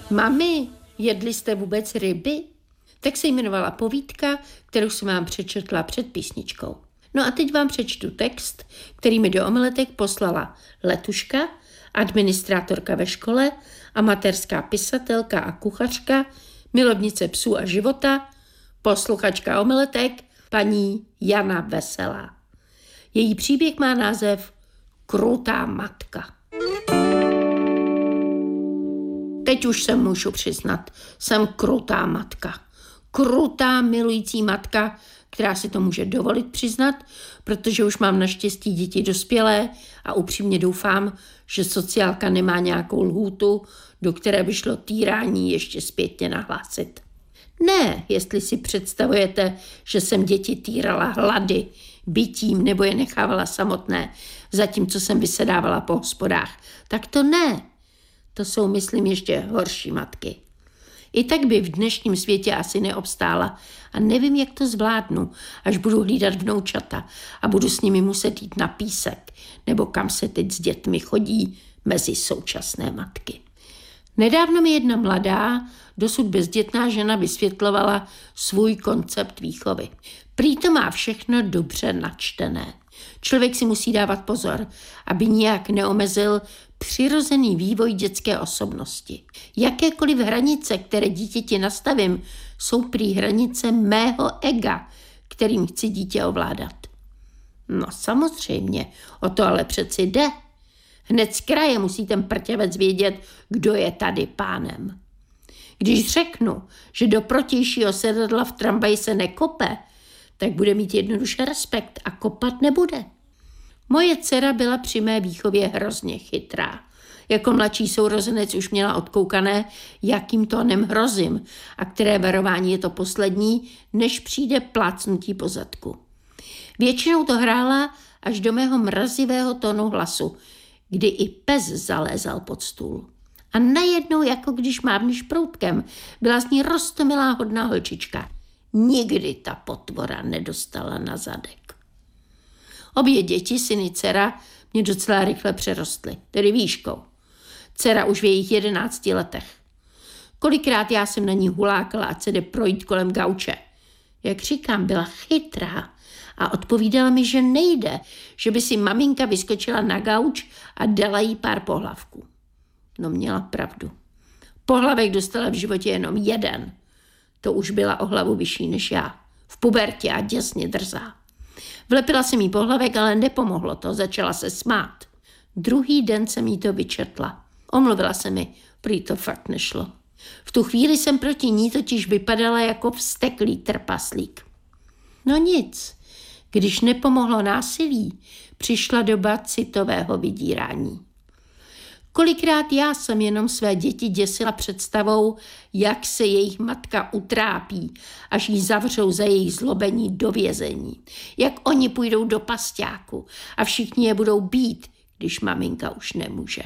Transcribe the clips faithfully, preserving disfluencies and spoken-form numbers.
Mami, jedli jste vůbec ryby? Tak se jmenovala povídka, kterou jsem vám přečetla před písničkou. No a teď vám přečtu text, který mi do omeletek poslala Letuška, administrátorka ve škole, amatérská pisatelka a kuchařka, milovnice psů a života, posluchačka omeletek, paní Jana Veselá. Její příběh má název Krutá matka. Teď už se můžu přiznat, jsem krutá matka. Krutá milující matka, která si to může dovolit přiznat, protože už mám naštěstí děti dospělé a upřímně doufám, že sociálka nemá nějakou lhůtu, do které by šlo týrání ještě zpětně nahlásit. Ne, jestli si představujete, že jsem děti týrala hlady, bytím nebo je nechávala samotné, zatímco jsem vysedávala po hospodách, tak to ne. To jsou, myslím, ještě horší matky. I tak by v dnešním světě asi neobstála a nevím, jak to zvládnu, až budu hlídat vnoučata a budu s nimi muset jít na písek, nebo kam se teď s dětmi chodí mezi současné matky. Nedávno mi jedna mladá, dosud bezdětná žena vysvětlovala svůj koncept výchovy. Prý to má všechno dobře načtené. Člověk si musí dávat pozor, aby nijak neomezil přirozený vývoj dětské osobnosti. Jakékoliv hranice, které dítěti nastavím, jsou prý hranice mého ega, kterým chci dítě ovládat. No samozřejmě, o to ale přeci jde. Hned z kraje musí ten prťavec vědět, kdo je tady pánem. Když řeknu, že do protějšího sedadla v tramvaji se nekope, tak bude mít jednoduše respekt a kopat nebude. Moje dcera byla při mé výchově hrozně chytrá. Jako mladší sourozenec už měla odkoukané, jakým tónem hrozím a které varování je to poslední, než přijde plácnutí po zadku. Většinou to hrála až do mého mrazivého tónu hlasu, kdy i pes zalézal pod stůl. A najednou, jako když mávneš proutkem, byla z ní roztomilá hodná holčička. Nikdy ta potvora nedostala na zadek. Obě děti, syn i dcera, mě docela rychle přerostly, tedy výškou. Dcera už v jejich jedenácti letech. Kolikrát já jsem na ní hulákala, ať se jde projít kolem gauče. Jak říkám, byla chytrá a odpovídala mi, že nejde, že by si maminka vyskočila na gauč a dala jí pár pohlavků. No měla pravdu. Pohlavek dostala v životě jenom jeden. To už byla o hlavu vyšší než já. V pubertě a děsně drzá. Vlepila jsem jí pohlavek, ale nepomohlo to, začala se smát. Druhý den jsem jí to vyčetla. Omluvila se mi, prý to fakt nešlo. V tu chvíli jsem proti ní totiž vypadala jako vzteklý trpaslík. No nic, když nepomohlo násilí, přišla doba citového vydírání. Kolikrát já jsem jenom své děti děsila představou, jak se jejich matka utrápí, až jí zavřou za jejich zlobení do vězení. Jak oni půjdou do pasťáku a všichni je budou bít, když maminka už nemůže.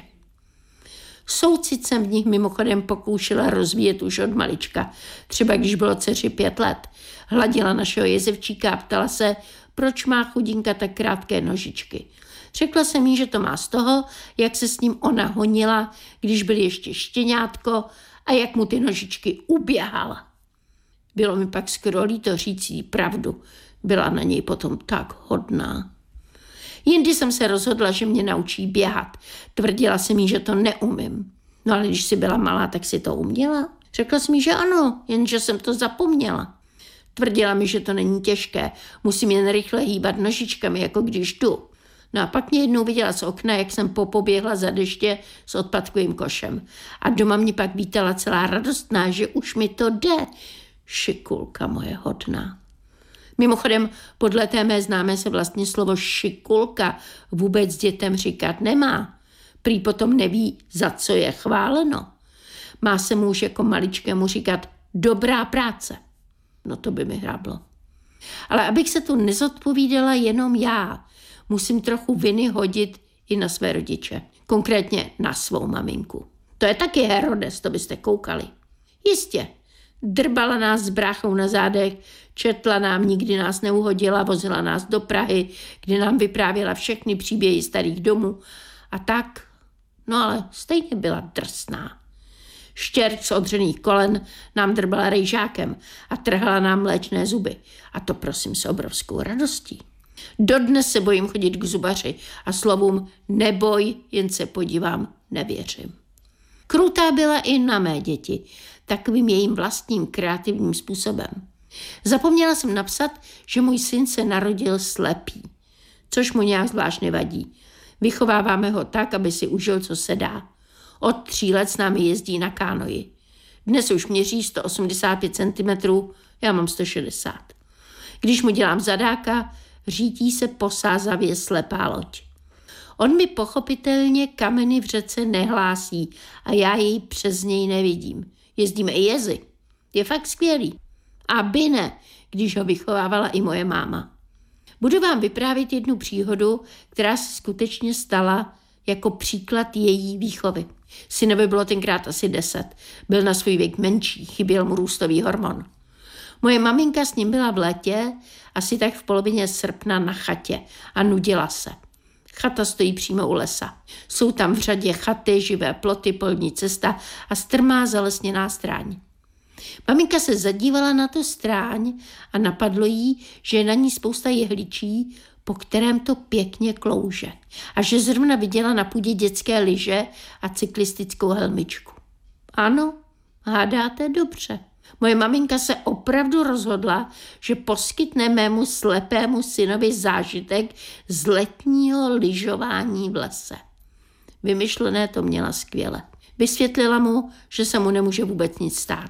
Soucit jsem v nich mimochodem pokoušela rozvíjet už od malička, třeba když bylo dceři pět let. Hladila našeho jezevčíka a ptala se, proč má chudinka tak krátké nožičky. Řekla jsem jí, že to má z toho, jak se s ním ona honila, když byl ještě štěňátko a jak mu ty nožičky uběhala. Bylo mi pak skoro líto říct jí pravdu. Byla na něj potom tak hodná. Jindy jsem se rozhodla, že mě naučí běhat. Tvrdila jsem jí, že to neumím. No ale když jsi byla malá, tak si to uměla. Řekla jsem jí, že ano, jenže jsem to zapomněla. Tvrdila mi, že to není těžké. Musím jen rychle hýbat nožičkami, jako když jdu. No a pak mě jednou viděla z okna, jak jsem popoběhla za deště s odpadkovým košem. A doma mě pak vítala celá radostná, že už mi to jde. Šikulka moje hodná. Mimochodem, podle té mé známé se vlastně slovo šikulka vůbec dětem říkat nemá. Prý potom neví, za co je chváleno. Má se mu už jako maličkému říkat dobrá práce. No to by mi hráblo. Ale abych se tu nezodpovídala jenom já, musím trochu viny hodit i na své rodiče. Konkrétně na svou maminku. To je taky Herodes, to byste koukali. Jistě, drbala nás s bráchou na zádech, četla nám, nikdy nás neuhodila, vozila nás do Prahy, kde nám vyprávěla všechny příběhy starých domů. A tak, no ale stejně byla drsná. Štěrk z odřených kolen nám drbala rejžákem a trhala nám mléčné zuby. A to prosím s obrovskou radostí. Dodnes se bojím chodit k zubaři a slovům neboj, jen se podívám, nevěřím. Krutá byla i na mé děti, takovým jejím vlastním kreativním způsobem. Zapomněla jsem napsat, že můj syn se narodil slepý, což mu nějak zvlášť nevadí. Vychováváme ho tak, aby si užil, co se dá. Od tří let s námi jezdí na kánoji. Dnes už měří sto osmdesát pět centimetrů, já mám sto šedesát. Když mu dělám zadáka, řítí se posázavě slepá loď. On mi pochopitelně kameny v řece nehlásí a já jej přes něj nevidím. Jezdíme i jezy. Je fakt skvělý. Aby ne, když ho vychovávala i moje máma. Budu vám vyprávět jednu příhodu, která se skutečně stala jako příklad její výchovy. Synovi bylo tenkrát asi deset. Byl na svůj věk menší, chyběl mu růstový hormon. Moje maminka s ním byla v létě, asi tak v polovině srpna na chatě a nudila se. Chata stojí přímo u lesa. Jsou tam v řadě chaty, živé ploty, polní cesta a strmá zalesněná stráň. Maminka se zadívala na tu stráň a napadlo jí, že je na ní spousta jehličí, po kterém to pěkně klouže. A že zrovna viděla na půdě dětské lyže a cyklistickou helmičku. Ano, hádáte dobře. Moje maminka se opravdu rozhodla, že poskytne mému slepému synovi zážitek z letního lyžování v lese. Vymyšlené to měla skvěle. Vysvětlila mu, že se mu nemůže vůbec nic stát.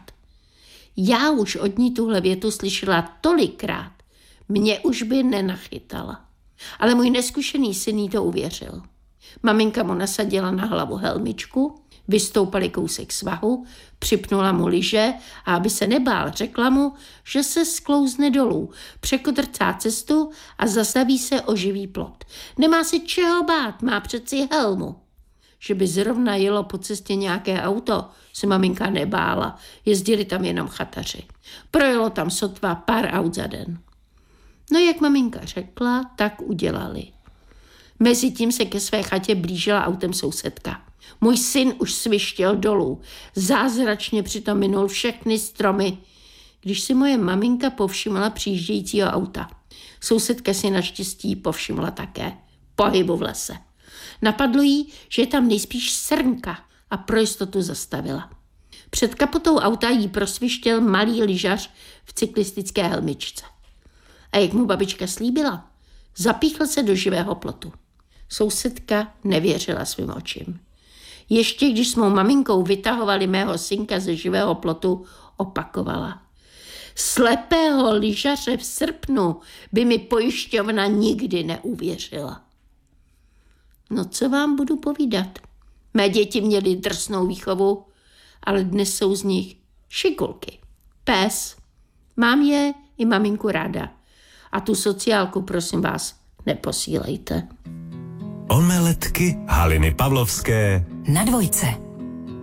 Já už od ní tuhle větu slyšela tolikrát, mě už by nenachytala. Ale můj neskušený syn jí to uvěřil. Maminka mu nasadila na hlavu helmičku, vystoupali kousek svahu, připnula mu lyže a aby se nebál, řekla mu, že se sklouzne dolů, překodrcá cestu a zastaví se o živý plot. Nemá se čeho bát, má přeci helmu. Že by zrovna jelo po cestě nějaké auto, se maminka nebála, jezdili tam jenom chataři. Projelo tam sotva pár aut za den. No jak maminka řekla, tak udělali. Mezitím se ke své chatě blížila autem sousedka. Můj syn už svištěl dolů, zázračně přitom minul všechny stromy, když si moje maminka povšimla přijíždějícího auta. Sousedka si naštěstí povšimla také pohybu v lese. Napadlo jí, že je tam nejspíš srnka a pro jistotu zastavila. Před kapotou auta jí prosvištěl malý lyžař v cyklistické helmičce. A jak mu babička slíbila, zapíchl se do živého plotu. Sousedka nevěřila svým očím. Ještě když s mou maminkou vytahovali mého synka ze živého plotu, opakovala. Slepého lyžaře v srpnu by mi pojišťovna nikdy neuvěřila. No co vám budu povídat? Mé děti měly drsnou výchovu, ale dnes jsou z nich šikulky. Pes. Mám je i maminku ráda. A tu sociálku, prosím vás, neposílejte. Omeletky Haliny Pavlovské na Dvojce.